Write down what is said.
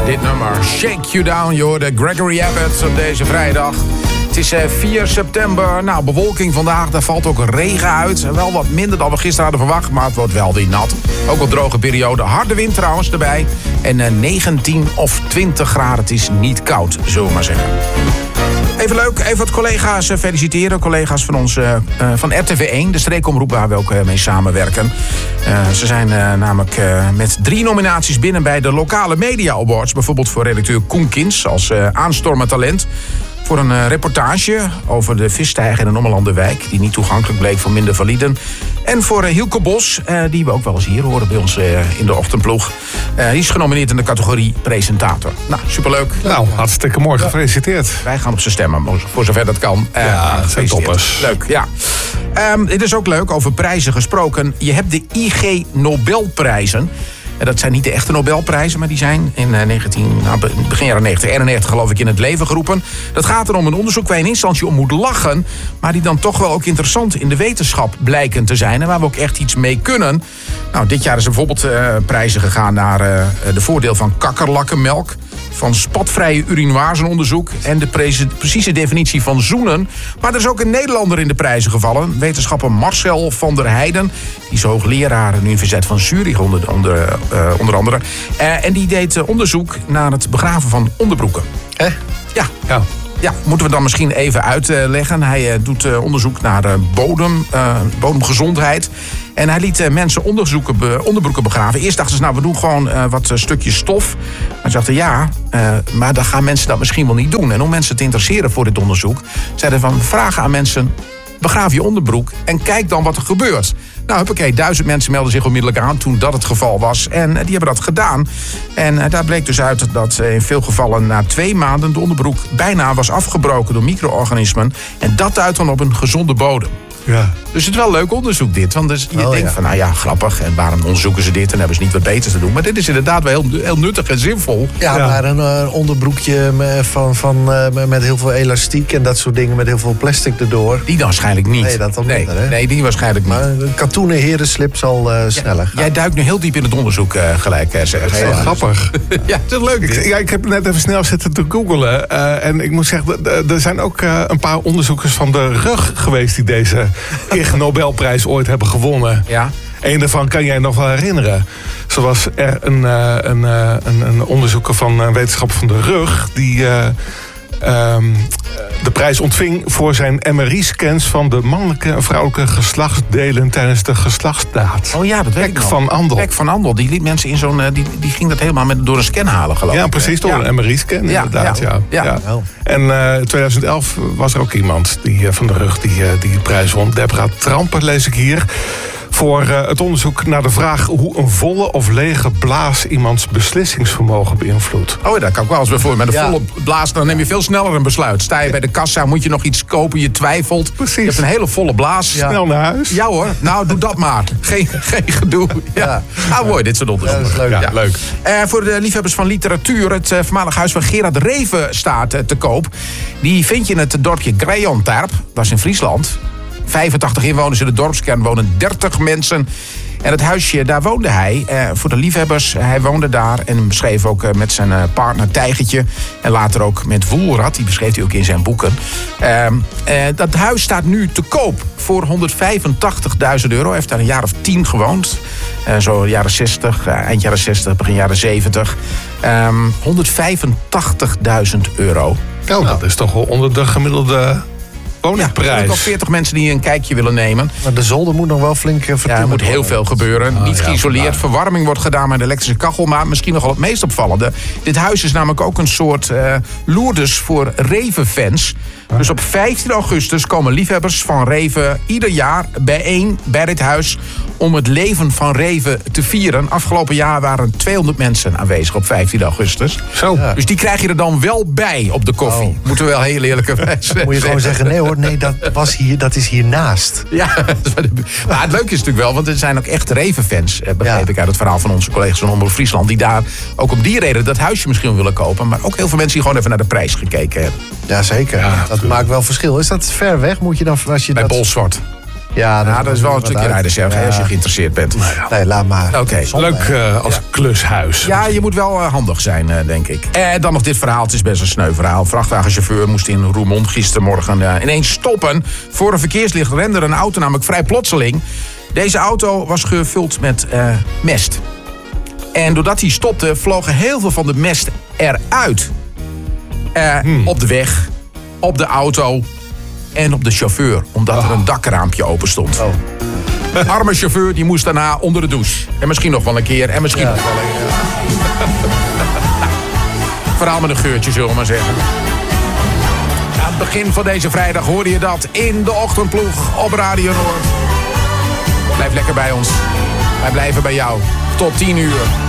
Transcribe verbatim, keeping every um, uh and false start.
dit nummer. Shake You Down, je hoorde Gregory Abbott op deze vrijdag. Het is vier september. Nou, bewolking vandaag. Daar valt ook regen uit. Wel wat minder dan we gisteren hadden verwacht, maar het wordt wel weer nat. Ook een droge periode. Harde wind trouwens erbij. En negentien of twintig graden. Het is niet koud, zullen we maar zeggen. Even leuk, even wat collega's feliciteren. Collega's van ons, uh, van R T V één, de streekomroep waar we ook uh, mee samenwerken. Uh, ze zijn uh, namelijk uh, met drie nominaties binnen bij de lokale media awards. Bijvoorbeeld voor redacteur Koen Kins als uh, aanstormend talent. Voor een uh, reportage over de visstijger in de Ommelanderwijk, die niet toegankelijk bleek voor minder validen. En voor uh, Hielke Bos, uh, die we ook wel eens hier horen bij ons uh, in de ochtendploeg. Uh, die is genomineerd in de categorie presentator. Nou, superleuk. Nou, hartstikke mooi. Gefeliciteerd. Wij gaan op ze stemmen, voor zover dat kan. Uh, ja, dat zijn toppers. Leuk, ja. Um, dit is ook leuk, over prijzen gesproken. Je hebt de I G Nobelprijzen. En dat zijn niet de echte Nobelprijzen, maar die zijn in negentien, nou, begin jaren negentig, eenennegentig geloof ik in het leven geroepen. Dat gaat er om een onderzoek waar je in eerste instantie om moet lachen, maar die dan toch wel ook interessant in de wetenschap blijken te zijn en waar we ook echt iets mee kunnen. Nou, dit jaar is er bijvoorbeeld uh, prijzen gegaan naar uh, de voordeel van kakkerlakkenmelk, van spatvrije urinoirsonderzoek en de pre- precieze definitie van zoenen. Maar er is ook een Nederlander in de prijzen gevallen. Wetenschapper Marcel van der Heijden. Die is hoogleraar aan de Universiteit van Zurich onder, onder, uh, onder andere. Uh, en die deed uh, onderzoek naar het begraven van onderbroeken. Hè? Ja. Ja. Ja, moeten we dan misschien even uitleggen. Hij uh, doet uh, onderzoek naar uh, bodem, uh, bodemgezondheid. En hij liet uh, mensen onderzoeken be, onderbroeken begraven. Eerst dachten ze, nou, we doen gewoon uh, wat uh, stukjes stof. Maar ze dachten, ja, uh, maar dan gaan mensen dat misschien wel niet doen. En om mensen te interesseren voor dit onderzoek, zeiden van, we vragen aan mensen, begraaf je onderbroek en kijk dan wat er gebeurt. Nou, huppakee, duizend mensen melden zich onmiddellijk aan toen dat het geval was. En die hebben dat gedaan. En uh, daar bleek dus uit dat uh, in veel gevallen na twee maanden de onderbroek bijna was afgebroken door micro-organismen. En dat duidt dan op een gezonde bodem. Ja. Dus het is wel leuk onderzoek dit. Want dus je oh, denkt ja. van, nou ja, grappig. En waarom onderzoeken ze dit en hebben ze niet wat beters te doen. Maar dit is inderdaad wel heel, heel nuttig en zinvol. Ja, Ja. maar een uh, onderbroekje van, van, uh, met heel veel elastiek en dat soort dingen, met heel veel plastic erdoor. Die dan waarschijnlijk niet. Nee, dat dan nee, minder, hè? nee, die waarschijnlijk niet. Maar een katoenen herenslip zal uh, sneller gaan. Jij duikt nu heel diep in het onderzoek uh, gelijk, uh, zeg. Heel grappig. Ja, dat is leuk. Ik, ja, ik heb net even snel zitten te googlen. Uh, en ik moet zeggen, d- er zijn ook uh, een paar onderzoekers van de rug geweest die deze I G Nobelprijs ooit hebben gewonnen. Ja. Eén daarvan kan jij nog wel herinneren. Zo was er een, uh, een, uh, een, een onderzoeker van uh, wetenschap van de rug die uh, um, de prijs ontving voor zijn M R I-scans van de mannelijke en vrouwelijke geslachtsdelen tijdens de geslachtsdaad. Oh ja, dat weet ik Pek nog. van Andel. Pek van Andel, die liet mensen in zo'n, uh, die, die ging dat helemaal met, door een scan halen, geloof ik. Ja, precies, door Ja. een M R I-scan Ja, inderdaad. Ja, ja. ja. Ja. En uh, in twintig elf was er ook iemand die, uh, van de rug die, uh, die de prijs won. Deborah Tramper, lees ik hier. Voor uh, het onderzoek naar de vraag hoe een volle of lege blaas iemands beslissingsvermogen beïnvloedt. Oh, daar kan ik wel eens bij voor. Met een Ja. volle blaas, dan neem je veel sneller een besluit. Sta je bij de kassa, moet je nog iets kopen, je twijfelt. Precies. Je hebt een hele volle blaas. Ja. Snel naar huis. Ja hoor, nou doe dat maar. Geen, geen gedoe. Ja. Ah, mooi, dit soort onderzoek. Ja, dat is leuk. Ja, leuk. Uh, voor de liefhebbers van literatuur, het uh, voormalig huis van Gerard Reven staat uh, te koop. Die vind je in het dorpje Grejonterp, dat is in Friesland. vijfentachtig inwoners in de dorpskern, wonen dertig mensen. En het huisje, daar woonde hij. Uh, voor de liefhebbers, hij woonde daar en beschreef ook uh, met zijn uh, partner Tijgertje. En later ook met Woelrad, die beschreef hij ook in zijn boeken. Uh, uh, dat huis staat nu te koop voor honderdvijfentachtigduizend euro. Hij heeft daar een jaar of tien gewoond. Uh, zo jaren zestig, uh, eind jaren zestig, begin jaren zeventig. Um, honderdvijfentachtigduizend euro. Nou, dat is toch wel onder de gemiddelde Ja, er woningprijs. zijn ook al veertig mensen die een kijkje willen nemen. Maar de zolder moet nog wel flink uh, Ja, er vertimmerd moet heel worden. veel gebeuren. Niet ja, geïsoleerd. vandaar. Verwarming wordt gedaan met een elektrische kachel. Maar misschien nogal het meest opvallende. Dit huis is namelijk ook een soort uh, Lourdes voor Reven-fans. Dus op vijftien augustus komen liefhebbers van Reven ieder jaar bijeen bij dit huis om het leven van Reven te vieren. Afgelopen jaar waren tweehonderd mensen aanwezig op vijftien augustus. Zo. Ja. Dus die krijg je er dan wel bij op de koffie. Oh. Moeten we wel heel eerlijkerwijs zeggen. Moet je gewoon zeggen, nee hoor, nee, dat, was hier, dat is hiernaast. Ja, maar het leuke is natuurlijk wel, want er zijn ook echt Reven-fans, eh, begreep Ja. ik uit het verhaal van onze collega's van Omroep Friesland, die daar ook om die reden dat huisje misschien willen kopen. Maar ook heel veel mensen die gewoon even naar de prijs gekeken hebben. Ja, zeker. Ja, dat natuurlijk. maakt wel verschil. Is dat ver weg? Moet je dan, als je Bij dat... Bolsward. Ja, Nou, dat is wel een stukje uit. rijden, Serge, Ja. als je geïnteresseerd bent. Nee, laat maar. Oké. Zonde, Leuk hè. uh, als Ja. klushuis. Ja, je moet wel uh, handig zijn, uh, denk ik. En dan nog dit verhaal, het is best een sneu verhaal. Vrachtwagenchauffeur moest in Roermond gistermorgen uh, ineens stoppen. Voor een verkeerslicht rende er een auto namelijk vrij plotseling. Deze auto was gevuld met uh, mest. En doordat hij stopte, vlogen heel veel van de mest eruit. Uh, hmm. Op de weg, op de auto en op de chauffeur. Omdat oh. er een dakraampje open stond. Oh. Arme chauffeur, die moest daarna onder de douche. En misschien nog wel een keer. En misschien ja. nog wel een keer. Verhaal met een geurtje, zullen we maar zeggen. Aan het begin van deze vrijdag hoorde je dat in de ochtendploeg op Radio Noord. Blijf lekker bij ons. Wij blijven bij jou. Tot tien uur.